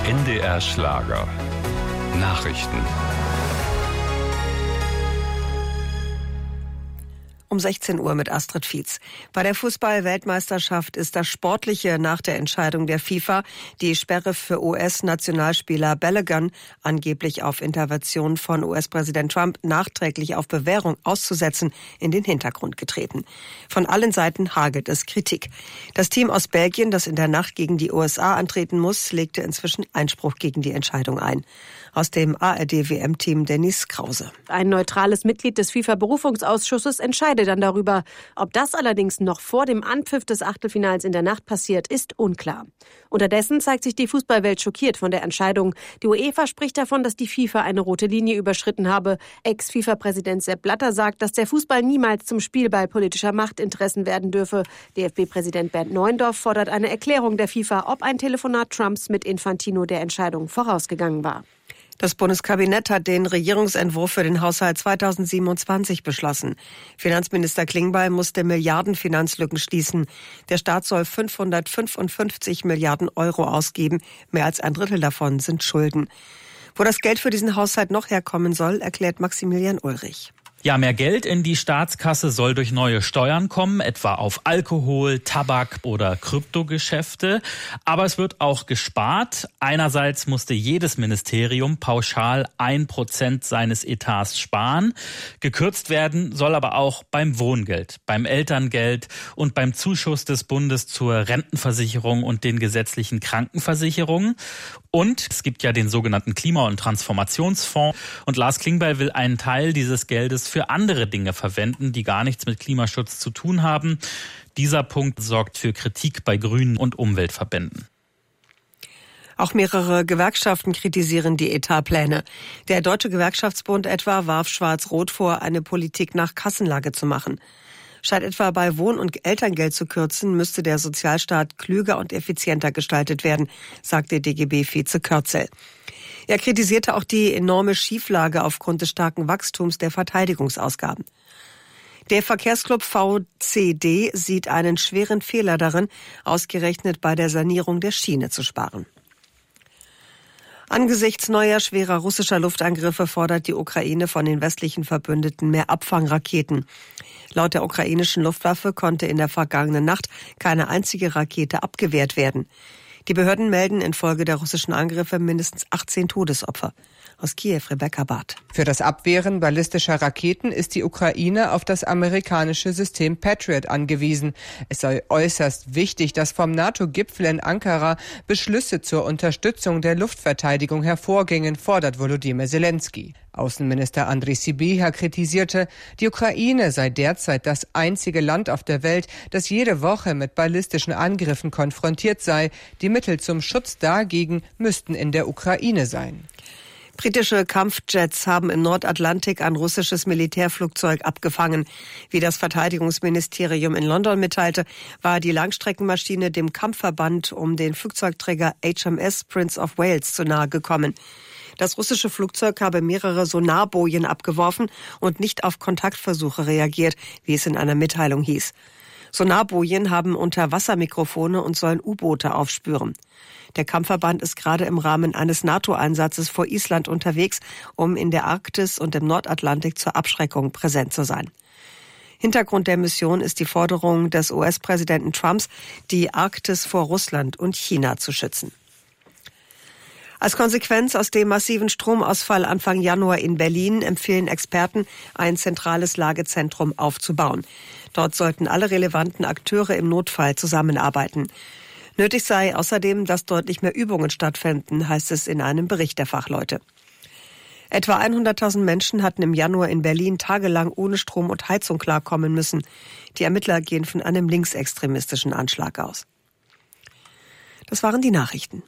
NDR Schlager. Nachrichten. Um 16 Uhr mit Astrid Fietz. Bei der Fußball-Weltmeisterschaft ist das Sportliche nach der Entscheidung der FIFA, die Sperre für US-Nationalspieler Balogun angeblich auf Intervention von US-Präsident Trump nachträglich auf Bewährung auszusetzen, in den Hintergrund getreten. Von allen Seiten hagelt es Kritik. Das Team aus Belgien, das in der Nacht gegen die USA antreten muss, legte inzwischen Einspruch gegen die Entscheidung ein. Aus dem ARD-WM-Team Dennis Krause. Ein neutrales Mitglied des FIFA-Berufungsausschusses entscheidet dann darüber. Ob das allerdings noch vor dem Anpfiff des Achtelfinals in der Nacht passiert, ist unklar. Unterdessen zeigt sich die Fußballwelt schockiert von der Entscheidung. Die UEFA spricht davon, dass die FIFA eine rote Linie überschritten habe. Ex-FIFA-Präsident Sepp Blatter sagt, dass der Fußball niemals zum Spielball politischer Machtinteressen werden dürfe. DFB-Präsident Bernd Neuendorf fordert eine Erklärung der FIFA, ob ein Telefonat Trumps mit Infantino der Entscheidung vorausgegangen war. Das Bundeskabinett hat den Regierungsentwurf für den Haushalt 2027 beschlossen. Finanzminister Klingbeil musste Milliardenfinanzlücken schließen. Der Staat soll 555 Milliarden Euro ausgeben. Mehr als ein Drittel davon sind Schulden. Wo das Geld für diesen Haushalt noch herkommen soll, erklärt Maximilian Ulrich. Ja, mehr Geld in die Staatskasse soll durch neue Steuern kommen, etwa auf Alkohol, Tabak oder Kryptogeschäfte. Aber es wird auch gespart. Einerseits musste jedes Ministerium pauschal 1% seines Etats sparen. Gekürzt werden soll aber auch beim Wohngeld, beim Elterngeld und beim Zuschuss des Bundes zur Rentenversicherung und den gesetzlichen Krankenversicherungen. Und es gibt ja den sogenannten Klima- und Transformationsfonds. Und Lars Klingbeil will einen Teil dieses Geldes für andere Dinge verwenden, die gar nichts mit Klimaschutz zu tun haben. Dieser Punkt sorgt für Kritik bei Grünen und Umweltverbänden. Auch mehrere Gewerkschaften kritisieren die Etatpläne. Der Deutsche Gewerkschaftsbund etwa warf Schwarz-Rot vor, eine Politik nach Kassenlage zu machen. Statt etwa bei Wohn- und Elterngeld zu kürzen, müsste der Sozialstaat klüger und effizienter gestaltet werden, sagte DGB-Vize Körzel. Er kritisierte auch die enorme Schieflage aufgrund des starken Wachstums der Verteidigungsausgaben. Der Verkehrsclub VCD sieht einen schweren Fehler darin, ausgerechnet bei der Sanierung der Schiene zu sparen. Angesichts neuer schwerer russischer Luftangriffe fordert die Ukraine von den westlichen Verbündeten mehr Abfangraketen. Laut der ukrainischen Luftwaffe konnte in der vergangenen Nacht keine einzige Rakete abgewehrt werden. Die Behörden melden infolge der russischen Angriffe mindestens 18 Todesopfer. Aus Kiew, Rebecca Barth. Für das Abwehren ballistischer Raketen ist die Ukraine auf das amerikanische System Patriot angewiesen. Es sei äußerst wichtig, dass vom NATO-Gipfel in Ankara Beschlüsse zur Unterstützung der Luftverteidigung hervorgingen, fordert Volodymyr Zelensky. Außenminister Andriy Sybiha kritisierte, die Ukraine sei derzeit das einzige Land auf der Welt, das jede Woche mit ballistischen Angriffen konfrontiert sei. Die Mittel zum Schutz dagegen müssten in der Ukraine sein. Britische Kampfjets haben im Nordatlantik ein russisches Militärflugzeug abgefangen. Wie das Verteidigungsministerium in London mitteilte, war die Langstreckenmaschine dem Kampfverband um den Flugzeugträger HMS Prince of Wales zu nahe gekommen. Das russische Flugzeug habe mehrere Sonarbojen abgeworfen und nicht auf Kontaktversuche reagiert, wie es in einer Mitteilung hieß. Sonarbojen haben Unterwassermikrofone und sollen U-Boote aufspüren. Der Kampfverband ist gerade im Rahmen eines NATO-Einsatzes vor Island unterwegs, um in der Arktis und im Nordatlantik zur Abschreckung präsent zu sein. Hintergrund der Mission ist die Forderung des US-Präsidenten Trumps, die Arktis vor Russland und China zu schützen. Als Konsequenz aus dem massiven Stromausfall Anfang Januar in Berlin empfehlen Experten, ein zentrales Lagezentrum aufzubauen. Dort sollten alle relevanten Akteure im Notfall zusammenarbeiten. Nötig sei außerdem, dass deutlich mehr Übungen stattfinden, heißt es in einem Bericht der Fachleute. Etwa 100.000 Menschen hatten im Januar in Berlin tagelang ohne Strom und Heizung klarkommen müssen. Die Ermittler gehen von einem linksextremistischen Anschlag aus. Das waren die Nachrichten.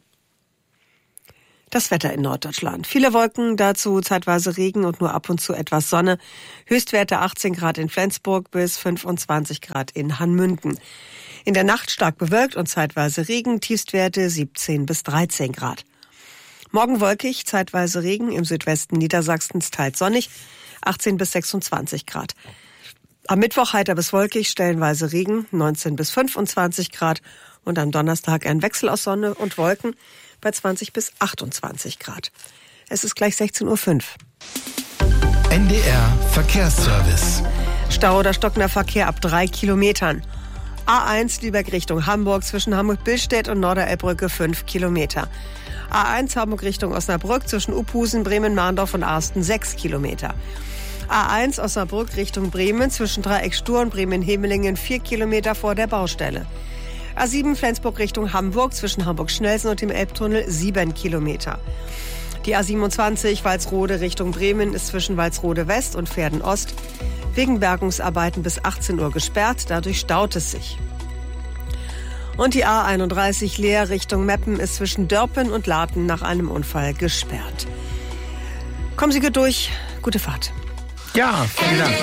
Das Wetter in Norddeutschland. Viele Wolken, dazu zeitweise Regen und nur ab und zu etwas Sonne. Höchstwerte 18 Grad in Flensburg bis 25 Grad in Hanmünden. In der Nacht stark bewölkt und zeitweise Regen, Tiefstwerte 17 bis 13 Grad. Morgen wolkig, zeitweise Regen, im Südwesten Niedersachsens teils sonnig, 18 bis 26 Grad. Am Mittwoch heiter bis wolkig, stellenweise Regen, 19 bis 25 Grad. Und am Donnerstag ein Wechsel aus Sonne und Wolken bei 20 bis 28 Grad. Es ist gleich 16:05 Uhr. NDR Verkehrsservice. Stau oder stockender Verkehr ab 3 Kilometern. A1 Lübeck Richtung Hamburg zwischen Hamburg-Billstedt und Norderelbbrücke 5 Kilometer. A1 Hamburg Richtung Osnabrück zwischen Uphusen, Bremen-Mahndorf und Arsten 6 Kilometer. A1 Osnabrück Richtung Bremen zwischen Dreieck Stur und Bremen-Hemelingen 4 Kilometer vor der Baustelle. A7 Flensburg Richtung Hamburg zwischen Hamburg-Schnelsen und dem Elbtunnel 7 Kilometer. Die A27 Walsrode Richtung Bremen ist zwischen Walsrode West und Verden Ost wegen Bergungsarbeiten bis 18 Uhr gesperrt, dadurch staut es sich. Und die A31 Leer Richtung Meppen ist zwischen Dörpen und Laten nach einem Unfall gesperrt. Kommen Sie gut durch, gute Fahrt. Ja, vielen Dank.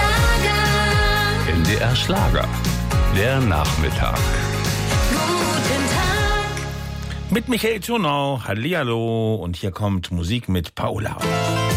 NDR Schlager. Der Nachmittag. Mit Michael Thurnau, hallihallo, und hier kommt Musik mit Paula.